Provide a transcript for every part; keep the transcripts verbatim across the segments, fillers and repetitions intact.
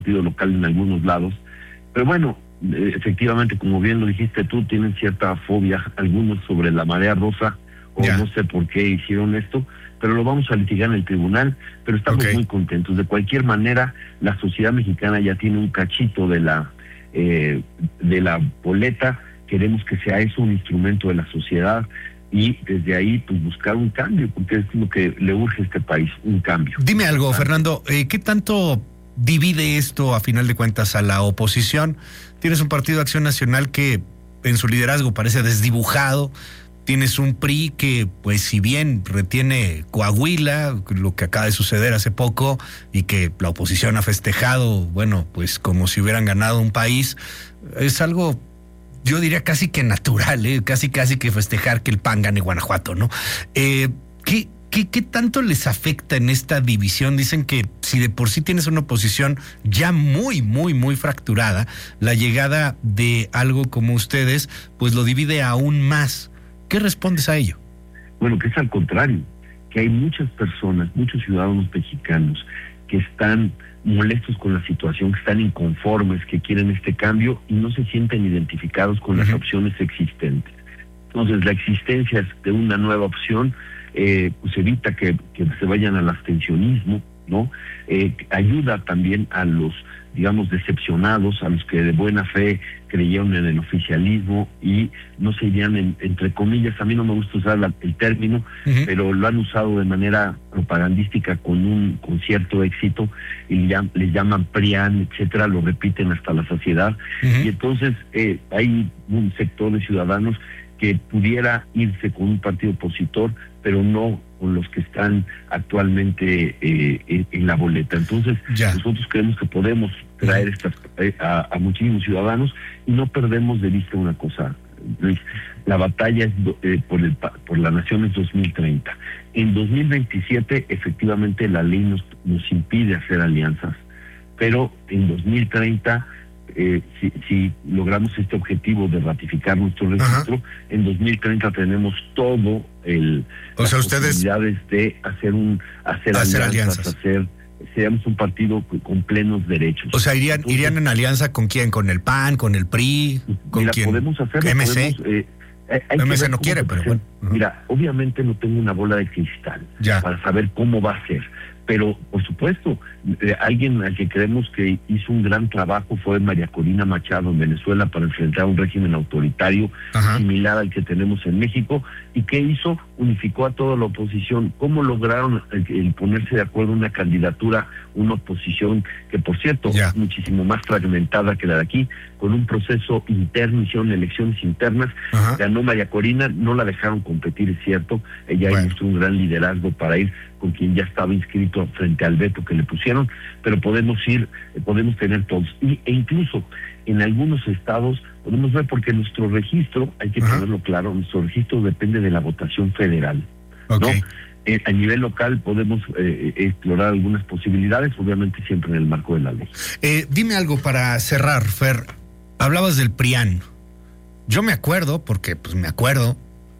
partido local en algunos lados. Pero bueno, eh, efectivamente, como bien lo dijiste tú, tienen cierta fobia algunos sobre la marea rosa, o yeah. no sé por qué hicieron esto, pero lo vamos a litigar en el tribunal, pero estamos okay. muy contentos. De cualquier manera, la sociedad mexicana ya tiene un cachito de la eh, de la boleta. Queremos que sea eso un instrumento de la sociedad y desde ahí pues buscar un cambio, porque es lo que le urge a este país, un cambio. Dime algo, Fernando, eh, ¿qué tanto divide esto a final de cuentas a la oposición? Tienes un partido Acción Nacional que en su liderazgo parece desdibujado. Tienes un P R I que, pues, si bien retiene Coahuila, lo que acaba de suceder hace poco, y que la oposición ha festejado, bueno, pues como si hubieran ganado un país, es algo, yo diría casi que natural, ¿eh? casi casi que festejar que el P A N gane Guanajuato, ¿no? Eh, ¿qué, qué, ¿Qué tanto les afecta en esta división? Dicen que si de por sí tienes una oposición ya muy, muy, muy fracturada, la llegada de algo como ustedes, pues lo divide aún más. ¿Qué respondes a ello? Bueno, que es al contrario, que hay muchas personas, muchos ciudadanos mexicanos que están molestos con la situación, que están inconformes, que quieren este cambio y no se sienten identificados con uh-huh. las opciones existentes. Entonces, la existencia de una nueva opción eh, pues evita que, que se vayan al abstencionismo, ¿no? Eh, ayuda también a los, digamos, decepcionados, a los que de buena fe creyeron en el oficialismo y no se irían, en, entre comillas, a mí no me gusta usar la, el término, uh-huh. pero lo han usado de manera propagandística con un con cierto éxito y ya, les llaman P R I A N, etcétera, lo repiten hasta la saciedad, uh-huh. y entonces eh, hay un sector de ciudadanos que pudiera irse con un partido opositor, pero no con los que están actualmente eh, en, en la boleta. Entonces, ya. nosotros creemos que podemos traer estas a, a muchísimos ciudadanos y no perdemos de vista una cosa, Luis. La batalla es eh, por el por la nación es dos mil treinta. En dos mil veintisiete, efectivamente, la ley nos, nos impide hacer alianzas, pero en dos mil treinta... Eh, si, si logramos este objetivo de ratificar nuestro registro, ajá. en dos mil treinta tenemos todo el o sea, las ustedes posibilidades de hacer un hacer, hacer alianzas, alianzas, hacer seamos un partido con plenos derechos. O sea, irían Entonces, irían en alianza con quién, con el P A N, con el P R I, con mira, quién. Podemos hacerlo. M C. Podemos, eh, hay M C no quiere, pero bueno. Uh-huh. Mira, obviamente no tengo una bola de cristal ya. para saber cómo va a ser. Pero, por supuesto, eh, alguien al que creemos que hizo un gran trabajo fue María Corina Machado en Venezuela para enfrentar un régimen autoritario Ajá. similar al que tenemos en México. ¿Y qué hizo? Unificó a toda la oposición. ¿Cómo lograron el, el ponerse de acuerdo en una candidatura, una oposición que, por cierto, ya. es muchísimo más fragmentada que la de aquí, con un proceso interno, hicieron elecciones internas, Ajá. ganó María Corina, no la dejaron competir, es cierto, ella bueno. mostró un gran liderazgo para ir con quien ya estaba inscrito frente al veto que le pusieron, pero podemos ir, podemos tener todos, y, e incluso en algunos estados podemos ver, porque nuestro registro, hay que Ajá. tenerlo claro, nuestro registro depende de la votación federal, okay. ¿no? Eh, a nivel local podemos eh, explorar algunas posibilidades, obviamente siempre en el marco de la ley. Eh, dime algo para cerrar, Fer, hablabas del P R I A N, yo me acuerdo, porque pues me acuerdo,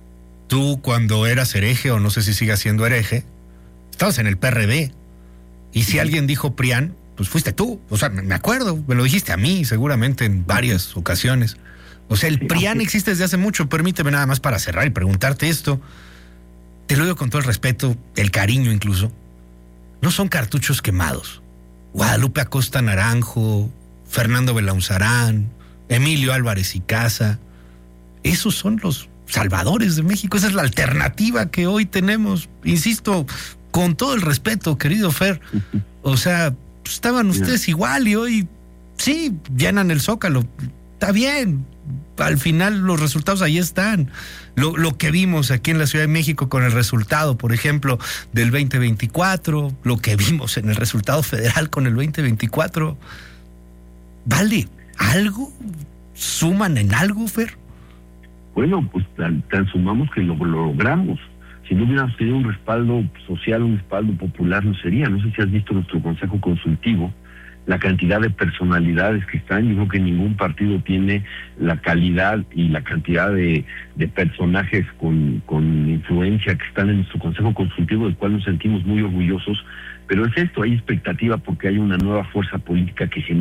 tú cuando eras hereje, o no sé si sigas siendo hereje, estabas en el P R D, y si sí. alguien dijo P R I A N, pues fuiste tú, o sea, me acuerdo, me lo dijiste a mí seguramente en varias ocasiones. O sea, el sí, P R I A N okay. existe desde hace mucho. Permíteme nada más para cerrar y preguntarte esto, te lo digo con todo el respeto, el cariño incluso, no son cartuchos quemados. Guadalupe Acosta Naranjo, Fernando Belaunzarán, Emilio Álvarez y Casa, esos son los salvadores de México, esa es la alternativa que hoy tenemos, insisto, con todo el respeto, querido Fer, o sea, estaban ustedes igual y hoy sí, llenan el Zócalo, está bien, al final los resultados ahí están, lo, lo que vimos aquí en la Ciudad de México con el resultado, por ejemplo, del veinte veinticuatro, lo que vimos en el resultado federal con el veinte veinticuatro, ¿vale algo? ¿Suman en algo, Fer? Bueno, pues tan, tan sumamos que lo, lo logramos. Si no hubiéramos tenido un respaldo social, un respaldo popular, no sería. No sé si has visto nuestro consejo consultivo, la cantidad de personalidades que están. Yo creo que ningún partido tiene la calidad y la cantidad de, de personajes con, con influencia que están en nuestro Consejo Consultivo, del cual nos sentimos muy orgullosos. Pero es esto, hay expectativa porque hay una nueva fuerza política que se